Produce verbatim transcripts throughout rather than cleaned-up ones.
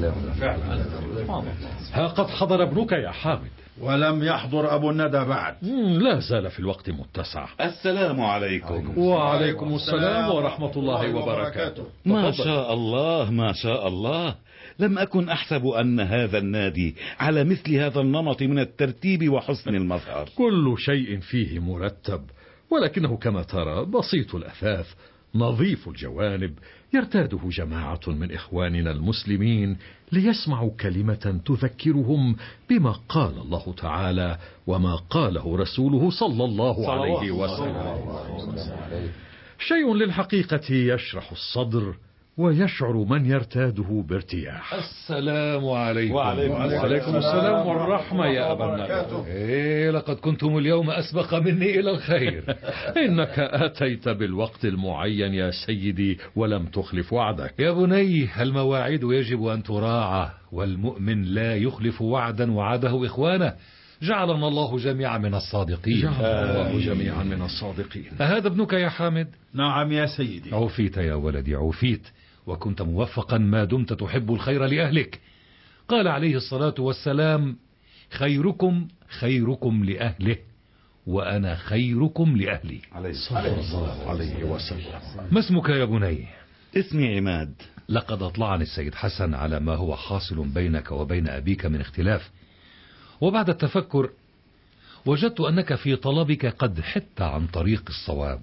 ها قد حضر ابنك يا حامد. ولم يحضر أبو الندى بعد. لا زال في الوقت متسع. السلام عليكم. وعليكم السلام ورحمة الله وبركاته. ما شاء الله ما شاء الله، لم أكن أحسب أن هذا النادي على مثل هذا النمط من الترتيب وحسن المظهر. كل شيء فيه مرتب، ولكنه كما ترى بسيط الأثاث نظيف الجوانب، يرتاده جماعة من إخواننا المسلمين ليسمعوا كلمة تذكرهم بما قال الله تعالى وما قاله رسوله صلى الله عليه وسلم. شيء للحقيقة يشرح الصدر ويشعر من يرتاده بارتياح. السلام عليكم. وعليكم, وعليكم السلام والرحمة يا أبا النبي. إيه لقد كنتم اليوم أسبق مني إلى الخير. إنك أتيت بالوقت المعين يا سيدي ولم تخلف وعدك. يا بني المواعيد يجب أن تراعى، والمؤمن لا يخلف وعدا وعده إخوانه. جعلنا الله جميعا من الصادقين. جعلنا الله جميعا من الصادقين. هذا ابنك يا حامد؟ نعم يا سيدي. عوفيت يا ولدي عوفيت، وكنت موفقا ما دمت تحب الخير لأهلك. قال عليه الصلاة والسلام: خيركم خيركم لأهله، وأنا خيركم لأهلي صلى الله عليه وسلم. ما اسمك يا بني؟ اسمي عماد. لقد أطلعني السيد حسن على ما هو حاصل بينك وبين أبيك من اختلاف، وبعد التفكر وجدت أنك في طلبك قد حدت عن طريق الصواب،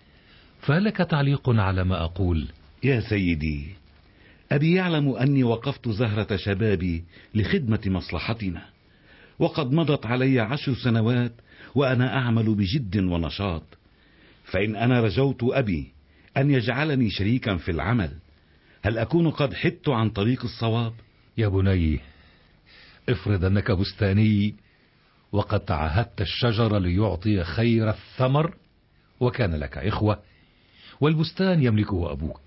فهل لك تعليق على ما أقول؟ يا سيدي، أبي يعلم أني وقفت زهرة شبابي لخدمة مصلحتنا، وقد مضت علي عشر سنوات وأنا أعمل بجد ونشاط، فإن أنا رجوت أبي أن يجعلني شريكا في العمل، هل أكون قد حدت عن طريق الصواب؟ يا بني، افرض أنك بستاني وقد تعهدت الشجر ليعطي خير الثمر، وكان لك إخوة والبستان يملكه أبوك،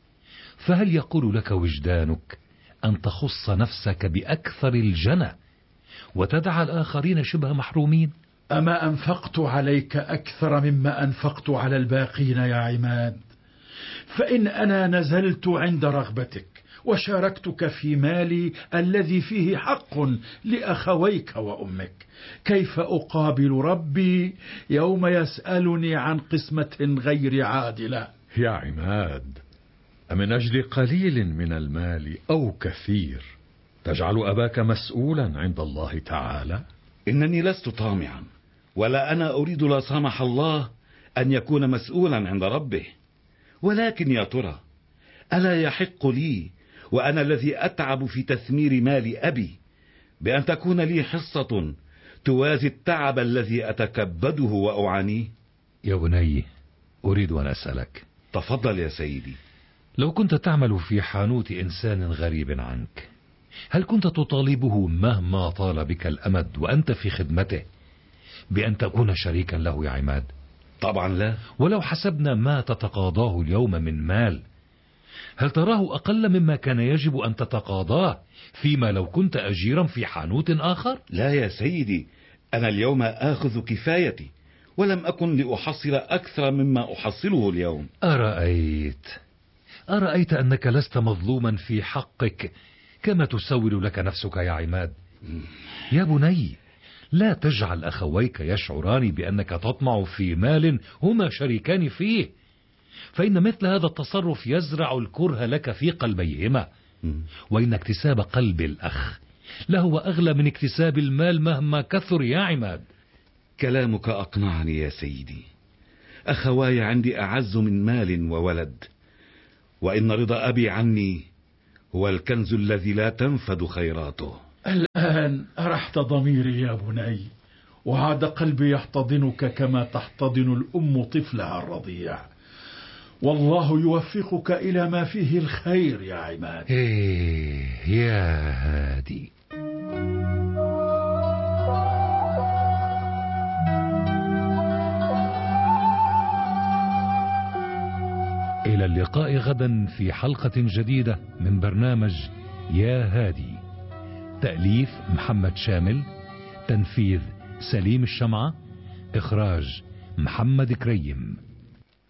فهل يقول لك وجدانك أن تخص نفسك بأكثر الجنة وتدع الآخرين شبه محرومين؟ أما أنفقت عليك أكثر مما أنفقت على الباقين يا عماد؟ فإن أنا نزلت عند رغبتك وشاركتك في مالي الذي فيه حق لأخويك وأمك، كيف أقابل ربي يوم يسألني عن قسمة غير عادلة؟ يا عماد، أمن أجل قليل من المال أو كثير تجعل أباك مسؤولا عند الله تعالى؟ إنني لست طامعا، ولا أنا أريد لا سمح الله أن يكون مسؤولا عند ربه، ولكن يا ترى ألا يحق لي وأنا الذي أتعب في تثمير مال أبي بأن تكون لي حصة توازي التعب الذي أتكبده وأعانيه؟ يا بني، أريد أن أسألك. تفضل يا سيدي. لو كنت تعمل في حانوت إنسان غريب عنك، هل كنت تطالبه مهما طال بك الأمد وأنت في خدمته بأن تكون شريكا له يا عماد؟ طبعا لا. ولو حسبنا ما تتقاضاه اليوم من مال، هل تراه أقل مما كان يجب أن تتقاضاه فيما لو كنت أجيرا في حانوت آخر؟ لا يا سيدي، أنا اليوم آخذ كفايتي، ولم أكن لأحصل أكثر مما أحصله اليوم. أرأيت أرأيت أنك لست مظلوما في حقك كما تسول لك نفسك يا عماد؟ يا بني، لا تجعل أخويك يشعران بأنك تطمع في مال هما شريكان فيه، فإن مثل هذا التصرف يزرع الكره لك في قلبيهما، وإن اكتساب قلب الأخ لهو أغلى من اكتساب المال مهما كثر يا عماد. كلامك أقنعني يا سيدي، أخواي عندي أعز من مال وولد، وإن رضا أبي عني هو الكنز الذي لا تنفد خيراته. الآن أرحت ضميري يا بني، وعاد قلبي يحتضنك كما تحتضن الأم طفلها الرضيع، والله يوفقك إلى ما فيه الخير يا عماد. إيه يا هادي. إلى اللقاء غدا في حلقة جديدة من برنامج يا هادي. تأليف محمد شامل، تنفيذ سليم الشمعة، إخراج محمد كريم.